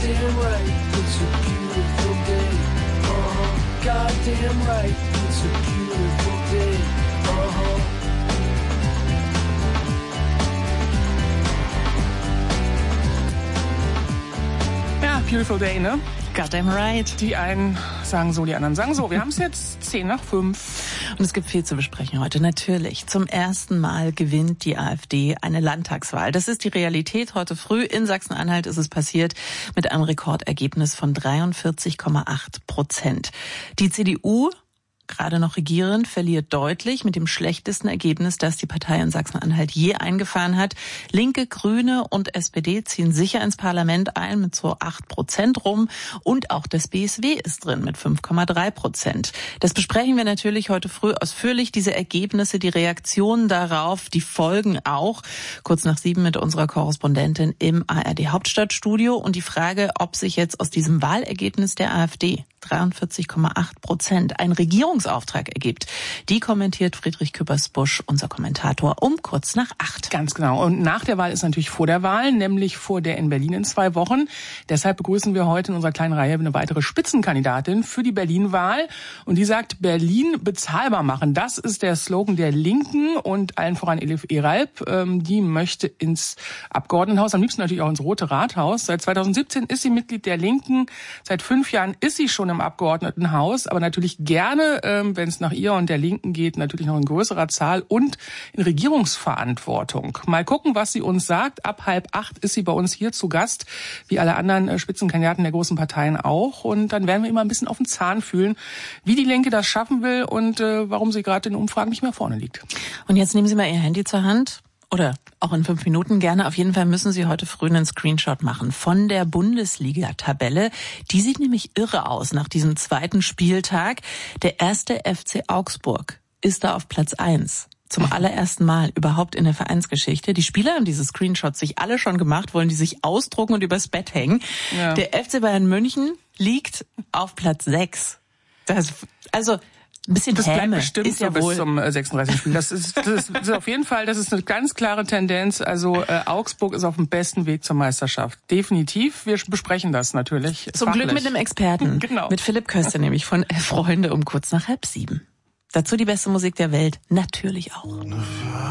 Goddamn right, it's a beautiful day. Goddamn right, it's a beautiful day. Ja, beautiful day, ne? Goddamn right. Die einen sagen so, die anderen sagen so. Wir haben es jetzt 5:10. Und es gibt viel zu besprechen heute. Natürlich, zum ersten Mal gewinnt die AfD eine Landtagswahl. Das ist die Realität. Heute früh in Sachsen-Anhalt ist es passiert mit einem Rekordergebnis von 43,8%. Die CDU, gerade noch regierend, verliert deutlich mit dem schlechtesten Ergebnis, das die Partei in Sachsen-Anhalt je eingefahren hat. Linke, Grüne und SPD ziehen sicher ins Parlament ein mit so 8% rum. Und auch das BSW ist drin mit 5,3%. Das besprechen wir natürlich heute früh ausführlich. Diese Ergebnisse, die Reaktionen darauf, die Folgen auch. Kurz nach 7 mit unserer Korrespondentin im ARD-Hauptstadtstudio. Und die Frage, ob sich jetzt aus diesem Wahlergebnis der AfD 43,8% ein Regierungsauftrag ergibt. Die kommentiert Friedrich Küppersbusch, unser Kommentator, um kurz nach 8. Ganz genau. Und nach der Wahl ist natürlich vor der Wahl, nämlich vor der in Berlin in 2 Wochen. Deshalb begrüßen wir heute in unserer kleinen Reihe eine weitere Spitzenkandidatin für die Berlin-Wahl. Und die sagt, Berlin bezahlbar machen. Das ist der Slogan der Linken und allen voran Elif Eralp. Die möchte ins Abgeordnetenhaus, am liebsten natürlich auch ins Rote Rathaus. Seit 2017 ist sie Mitglied der Linken. Seit 5 Jahren ist sie schon im Abgeordnetenhaus, aber natürlich gerne, wenn es nach ihr und der Linken geht, natürlich noch in größerer Zahl und in Regierungsverantwortung. Mal gucken, was sie uns sagt. Ab 7:30 ist sie bei uns hier zu Gast, wie alle anderen Spitzenkandidaten der großen Parteien auch. Und dann werden wir immer ein bisschen auf den Zahn fühlen, wie die Linke das schaffen will und warum sie gerade in den Umfragen nicht mehr vorne liegt. Und jetzt nehmen Sie mal Ihr Handy zur Hand. Oder auch in 5 Minuten gerne. Auf jeden Fall müssen Sie heute früh einen Screenshot machen von der Bundesliga-Tabelle. Die sieht nämlich irre aus nach diesem 2. Spieltag. Der 1. FC Augsburg ist da auf Platz 1. Zum allerersten Mal überhaupt in der Vereinsgeschichte. Die Spieler haben diese Screenshots sich alle schon gemacht, wollen die sich ausdrucken und übers Bett hängen. Ja. Der FC Bayern München liegt auf Platz 6. Ein bisschen das bleibt bestimmt ist ja so wohl bis zum 36. Spiel. Das ist auf jeden Fall, das ist eine ganz klare Tendenz. Also Augsburg ist auf dem besten Weg zur Meisterschaft. Definitiv. Wir besprechen das natürlich. Zum fachlich. Glück mit einem Experten. Genau. Mit Philipp Köster nämlich von Freunde um kurz nach 6:30. Dazu die beste Musik der Welt natürlich auch.